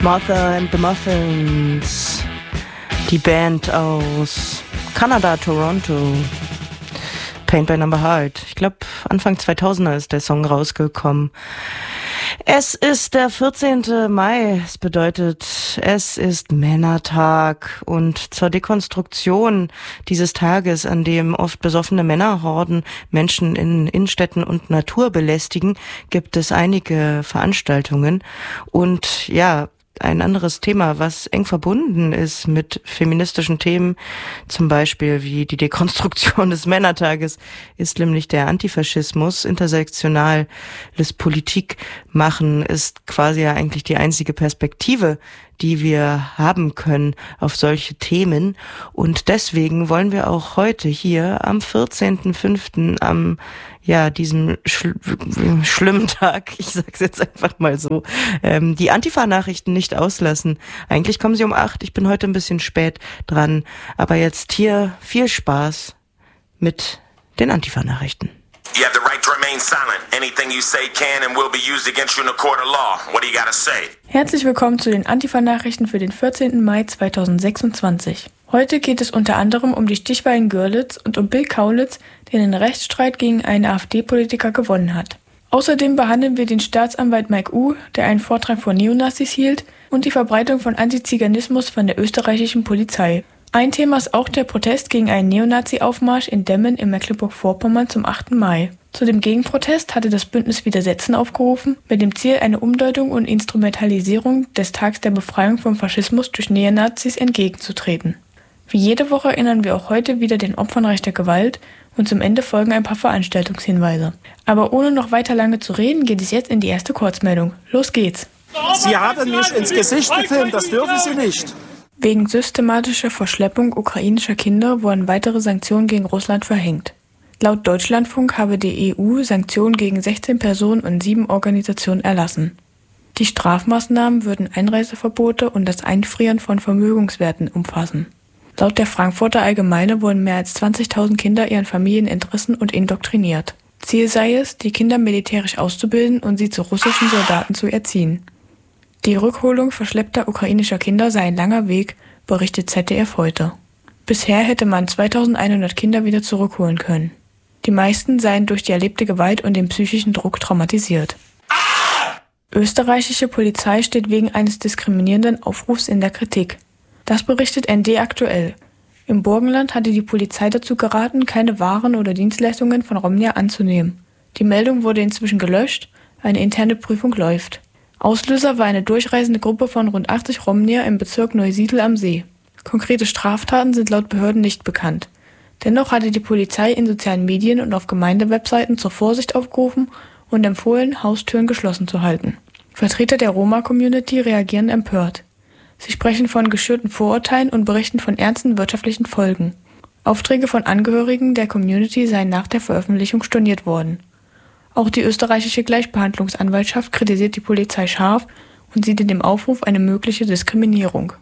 Martha and the Muffins, die Band aus Kanada, Toronto. Paint by Number Heart. Ich glaube, Anfang 2000er ist der Song rausgekommen. Es ist der 14. Mai. Es bedeutet, es ist Männertag. Und zur Dekonstruktion dieses Tages, an dem oft besoffene Männerhorden Menschen in Innenstädten und Natur belästigen, gibt es einige Veranstaltungen. Und ja, ein anderes Thema, was eng verbunden ist mit feministischen Themen, zum Beispiel wie die Dekonstruktion des Männertages, ist nämlich der Antifaschismus. Intersektionales Politik machen ist quasi ja eigentlich die einzige Perspektive, die wir haben können auf solche Themen. Und deswegen wollen wir auch heute hier am 14.05. am diesem schlimmen Tag, ich sag's jetzt einfach mal so, die Antifa-Nachrichten nicht auslassen. Eigentlich kommen sie um 8, ich bin heute ein bisschen spät dran, aber jetzt hier viel Spaß mit den Antifa-Nachrichten. You have the right to remain silent. Anything you say can and will be used against you in a court of law. What do you gotta say? Herzlich willkommen zu den Antifa-Nachrichten für den 14. Mai 2026. Heute geht es unter anderem um die Stichwahl in Görlitz und um Bill Kaulitz, der den Rechtsstreit gegen einen AfD-Politiker gewonnen hat. Außerdem behandeln wir den Staatsanwalt Mike U., der einen Vortrag vor Neonazis hielt, und die Verbreitung von Antiziganismus von der österreichischen Polizei. Ein Thema ist auch der Protest gegen einen Neonazi-Aufmarsch in Demmen in Mecklenburg-Vorpommern zum 8. Mai. Zu dem Gegenprotest hatte das Bündnis Widersetzen aufgerufen, mit dem Ziel, eine Umdeutung und Instrumentalisierung des Tags der Befreiung vom Faschismus durch Neonazis entgegenzutreten. Wie jede Woche erinnern wir auch heute wieder den Opfern rechter Gewalt und zum Ende folgen ein paar Veranstaltungshinweise. Aber ohne noch weiter lange zu reden, geht es jetzt in die erste Kurzmeldung. Los geht's! Sie haben mich ins Gesicht gefilmt, das dürfen Sie nicht. Wegen systematischer Verschleppung ukrainischer Kinder wurden weitere Sanktionen gegen Russland verhängt. Laut Deutschlandfunk habe die EU Sanktionen gegen 16 Personen und 7 Organisationen erlassen. Die Strafmaßnahmen würden Einreiseverbote und das Einfrieren von Vermögenswerten umfassen. Laut der Frankfurter Allgemeine wurden mehr als 20.000 Kinder ihren Familien entrissen und indoktriniert. Ziel sei es, die Kinder militärisch auszubilden und sie zu russischen Soldaten zu erziehen. Die Rückholung verschleppter ukrainischer Kinder sei ein langer Weg, berichtet ZDF heute. Bisher hätte man 2100 Kinder wieder zurückholen können. Die meisten seien durch die erlebte Gewalt und den psychischen Druck traumatisiert. Österreichische Polizei steht wegen eines diskriminierenden Aufrufs in der Kritik. Das berichtet ND aktuell. Im Burgenland hatte die Polizei dazu geraten, keine Waren oder Dienstleistungen von Romnia anzunehmen. Die Meldung wurde inzwischen gelöscht, eine interne Prüfung läuft. Auslöser war eine durchreisende Gruppe von rund 80 Romnier im Bezirk Neusiedl am See. Konkrete Straftaten sind laut Behörden nicht bekannt. Dennoch hatte die Polizei in sozialen Medien und auf Gemeindewebseiten zur Vorsicht aufgerufen und empfohlen, Haustüren geschlossen zu halten. Vertreter der Roma-Community reagieren empört. Sie sprechen von geschürten Vorurteilen und berichten von ernsten wirtschaftlichen Folgen. Aufträge von Angehörigen der Community seien nach der Veröffentlichung storniert worden. Auch die österreichische Gleichbehandlungsanwaltschaft kritisiert die Polizei scharf und sieht in dem Aufruf eine mögliche Diskriminierung.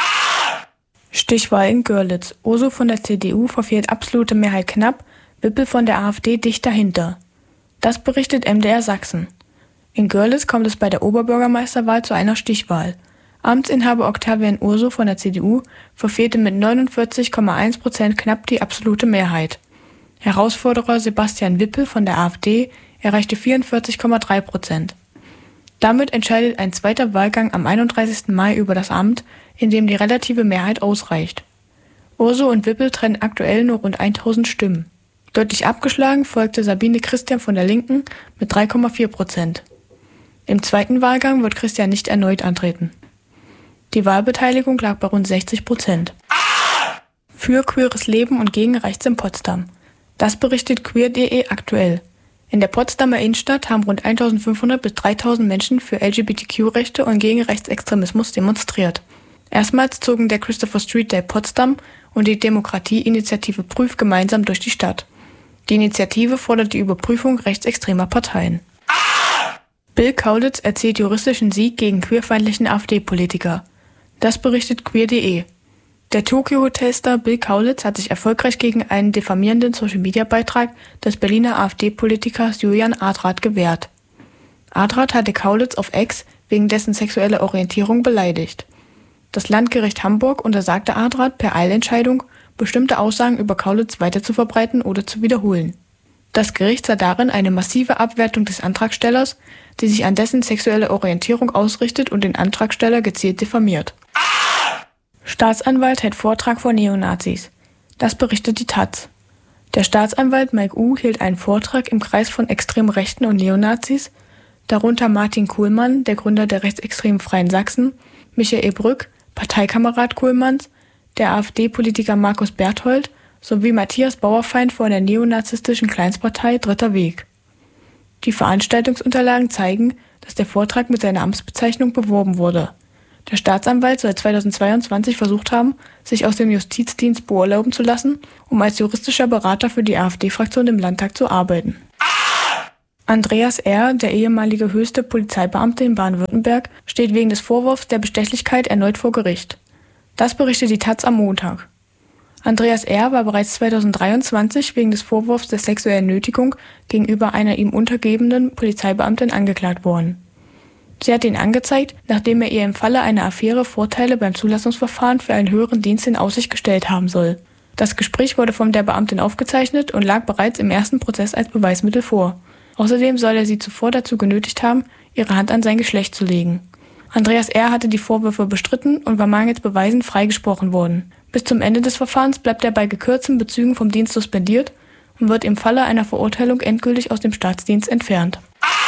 Stichwahl in Görlitz. Urso von der CDU verfehlt absolute Mehrheit knapp, Wippel von der AfD dicht dahinter. Das berichtet MDR Sachsen. In Görlitz kommt es bei der Oberbürgermeisterwahl zu einer Stichwahl. Amtsinhaber Octavian Urso von der CDU verfehlte mit 49,1% knapp die absolute Mehrheit. Herausforderer Sebastian Wippel von der AfD erreichte 44,3%. Damit entscheidet ein zweiter Wahlgang am 31. Mai über das Amt, in dem die relative Mehrheit ausreicht. Urso und Wippel trennen aktuell nur rund 1000 Stimmen. Deutlich abgeschlagen folgte Sabine Christian von der Linken mit 3,4%. Im zweiten Wahlgang wird Christian nicht erneut antreten. Die Wahlbeteiligung lag bei rund 60%. Für queeres Leben und gegen Rechts in Potsdam. Das berichtet queer.de aktuell. In der Potsdamer Innenstadt haben rund 1500 bis 3000 Menschen für LGBTQ-Rechte und gegen Rechtsextremismus demonstriert. Erstmals zogen der Christopher Street Day Potsdam und die Demokratie-Initiative Prüf gemeinsam durch die Stadt. Die Initiative fordert die Überprüfung rechtsextremer Parteien. Bill Kaulitz erzielt juristischen Sieg gegen queerfeindlichen AfD-Politiker. Das berichtet queer.de. Der Tokyo-Hotelstar Bill Kaulitz hat sich erfolgreich gegen einen diffamierenden Social-Media-Beitrag des Berliner AfD-Politikers Julian Adrat gewehrt. Adrat hatte Kaulitz auf X wegen dessen sexueller Orientierung beleidigt. Das Landgericht Hamburg untersagte Adrat per Eilentscheidung, bestimmte Aussagen über Kaulitz weiterzuverbreiten oder zu wiederholen. Das Gericht sah darin eine massive Abwertung des Antragstellers, die sich an dessen sexuelle Orientierung ausrichtet und den Antragsteller gezielt diffamiert. Staatsanwalt hält Vortrag vor Neonazis. Das berichtet die taz. Der Staatsanwalt Mike U. hielt einen Vortrag im Kreis von extrem Rechten und Neonazis, darunter Martin Kuhlmann, der Gründer der rechtsextremen Freien Sachsen, Michael Brück, Parteikamerad Kuhlmanns, der AfD-Politiker Markus Berthold sowie Matthias Bauerfeind von der neonazistischen Kleinstpartei Dritter Weg. Die Veranstaltungsunterlagen zeigen, dass der Vortrag mit seiner Amtsbezeichnung beworben wurde. Der Staatsanwalt soll 2022 versucht haben, sich aus dem Justizdienst beurlauben zu lassen, um als juristischer Berater für die AfD-Fraktion im Landtag zu arbeiten. Andreas R., der ehemalige höchste Polizeibeamte in Baden-Württemberg, steht wegen des Vorwurfs der Bestechlichkeit erneut vor Gericht. Das berichtet die taz am Montag. Andreas R. war bereits 2023 wegen des Vorwurfs der sexuellen Nötigung gegenüber einer ihm untergebenen Polizeibeamtin angeklagt worden. Sie hat ihn angezeigt, nachdem er ihr im Falle einer Affäre Vorteile beim Zulassungsverfahren für einen höheren Dienst in Aussicht gestellt haben soll. Das Gespräch wurde von der Beamtin aufgezeichnet und lag bereits im ersten Prozess als Beweismittel vor. Außerdem soll er sie zuvor dazu genötigt haben, ihre Hand an sein Geschlecht zu legen. Andreas R. hatte die Vorwürfe bestritten und war mangels Beweisen freigesprochen worden. Bis zum Ende des Verfahrens bleibt er bei gekürzten Bezügen vom Dienst suspendiert und wird im Falle einer Verurteilung endgültig aus dem Staatsdienst entfernt.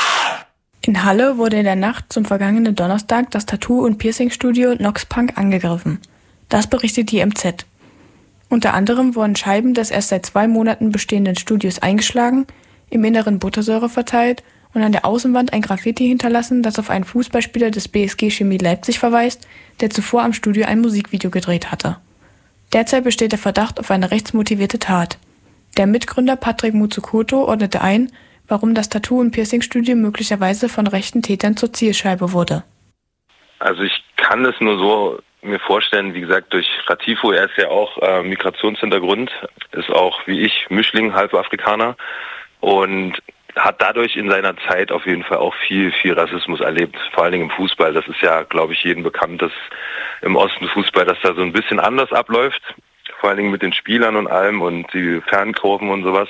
In Halle wurde in der Nacht zum vergangenen Donnerstag das Tattoo- und Piercing-Studio Nox Punk angegriffen. Das berichtet die MZ. Unter anderem wurden Scheiben des erst seit 2 Monaten bestehenden Studios eingeschlagen, im Inneren Buttersäure verteilt und an der Außenwand ein Graffiti hinterlassen, das auf einen Fußballspieler des BSG Chemie Leipzig verweist, der zuvor am Studio ein Musikvideo gedreht hatte. Derzeit besteht der Verdacht auf eine rechtsmotivierte Tat. Der Mitgründer Patrick Mutsukoto ordnete ein, warum das Tattoo- und Piercing-Studio möglicherweise von rechten Tätern zur Zielscheibe wurde. Also ich kann es nur so mir vorstellen, wie gesagt, durch Ratifo, er ist ja auch Migrationshintergrund, ist auch wie ich Mischling, Halbafrikaner und hat dadurch in seiner Zeit auf jeden Fall auch viel Rassismus erlebt, vor allen Dingen im Fußball. Das ist ja, glaube ich, jedem bekannt, dass im Osten Fußball, dass da so ein bisschen anders abläuft, vor allen Dingen mit den Spielern und allem und die Fankurven und sowas.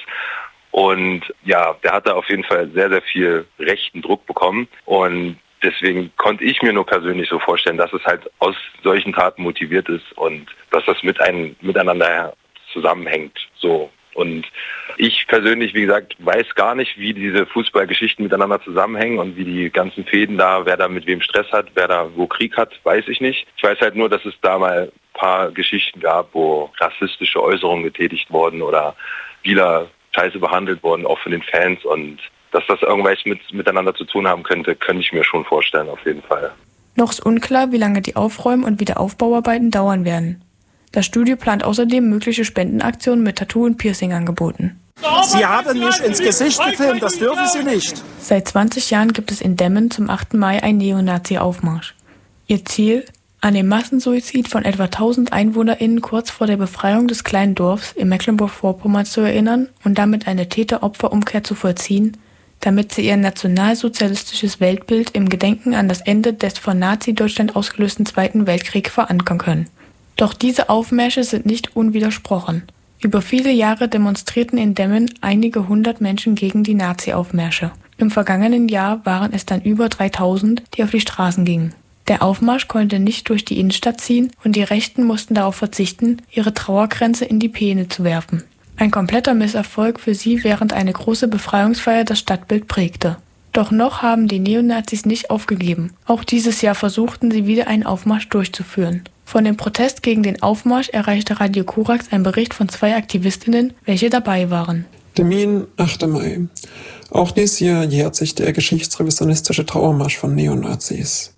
Und ja, der hat da auf jeden Fall sehr viel rechten Druck bekommen und deswegen konnte ich mir nur persönlich so vorstellen, dass es halt aus solchen Taten motiviert ist und dass das miteinander zusammenhängt, so. Und ich persönlich, wie gesagt, weiß gar nicht, wie diese Fußballgeschichten miteinander zusammenhängen und wie die ganzen Fäden da, wer da mit wem Stress hat, wer da wo Krieg hat, weiß ich nicht. Ich weiß halt nur, dass es da mal ein paar Geschichten gab, wo rassistische Äußerungen getätigt wurden oder Spieler scheiße behandelt wurden, auch von den Fans. Und dass das irgendwas miteinander zu tun haben könnte ich mir schon vorstellen, auf jeden Fall. Noch ist unklar, wie lange die Aufräum- und Wiederaufbauarbeiten dauern werden. Das Studio plant außerdem mögliche Spendenaktionen mit Tattoo- und Piercing-Angeboten. Sie haben mich ins Gesicht gefilmt, das dürfen Sie nicht. Seit 20 Jahren gibt es in Demmen zum 8. Mai einen Neonazi-Aufmarsch. Ihr Ziel? An den Massensuizid von etwa 1000 EinwohnerInnen kurz vor der Befreiung des kleinen Dorfs in Mecklenburg-Vorpommern zu erinnern und damit eine Täter-Opfer-Umkehr zu vollziehen, damit sie ihr nationalsozialistisches Weltbild im Gedenken an das Ende des von Nazi-Deutschland ausgelösten Zweiten Weltkriegs verankern können. Doch diese Aufmärsche sind nicht unwidersprochen. Über viele Jahre demonstrierten in Demmen einige 100 Menschen gegen die Nazi-Aufmärsche. Im vergangenen Jahr waren es dann über 3000, die auf die Straßen gingen. Der Aufmarsch konnte nicht durch die Innenstadt ziehen und die Rechten mussten darauf verzichten, ihre Trauerkränze in die Peene zu werfen. Ein kompletter Misserfolg für sie, während eine große Befreiungsfeier das Stadtbild prägte. Doch noch haben die Neonazis nicht aufgegeben. Auch dieses Jahr versuchten sie wieder einen Aufmarsch durchzuführen. Von dem Protest gegen den Aufmarsch erreichte Radio Korax ein Bericht von 2 Aktivistinnen, welche dabei waren. Termin 8. Mai. Auch dieses Jahr jährt sich der geschichtsrevisionistische Trauermarsch von Neonazis.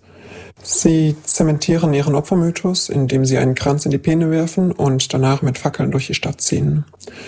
Sie zementieren ihren Opfermythos, indem sie einen Kranz in die Peene werfen und danach mit Fackeln durch die Stadt ziehen.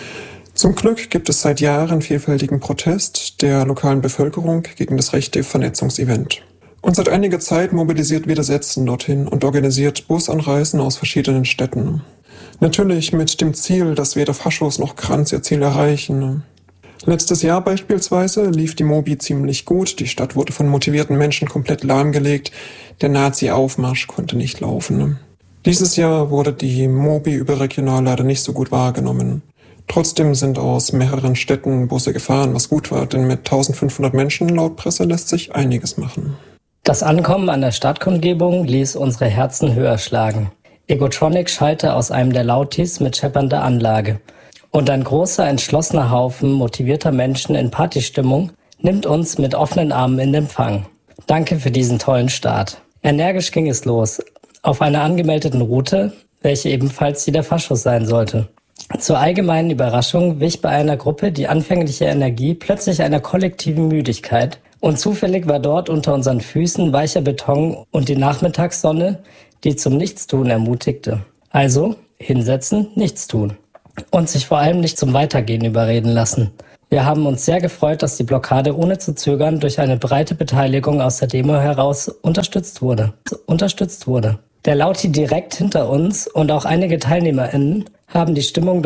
Zum Glück gibt es seit Jahren vielfältigen Protest der lokalen Bevölkerung gegen das rechte Vernetzungsevent. Und seit einiger Zeit mobilisiert Widersetzen dorthin und organisiert Busanreisen aus verschiedenen Städten. Natürlich mit dem Ziel, dass weder Faschos noch Kranz ihr Ziel erreichen. Letztes Jahr beispielsweise lief die Mobi ziemlich gut. Die Stadt wurde von motivierten Menschen komplett lahmgelegt. Der Nazi-Aufmarsch konnte nicht laufen. Dieses Jahr wurde die Mobi überregional leider nicht so gut wahrgenommen. Trotzdem sind aus mehreren Städten Busse gefahren, was gut war, denn mit 1500 Menschen laut Presse lässt sich einiges machen. Das Ankommen an der Stadtkundgebung ließ unsere Herzen höher schlagen. Egotronic schallte aus einem der Lautis mit scheppernder Anlage. Und ein großer, entschlossener Haufen motivierter Menschen in Partystimmung nimmt uns mit offenen Armen in Empfang. Danke für diesen tollen Start. Energisch ging es los, auf einer angemeldeten Route, welche ebenfalls die der Faschos sein sollte. Zur allgemeinen Überraschung wich bei einer Gruppe die anfängliche Energie plötzlich einer kollektiven Müdigkeit und zufällig war dort unter unseren Füßen weicher Beton und die Nachmittagssonne, die zum Nichtstun ermutigte. Also hinsetzen, nichts tun. Und sich vor allem nicht zum Weitergehen überreden lassen. Wir haben uns sehr gefreut, dass die Blockade ohne zu zögern durch eine breite Beteiligung aus der Demo heraus unterstützt wurde. Der Lauti direkt hinter uns und auch einige TeilnehmerInnen haben die Stimmung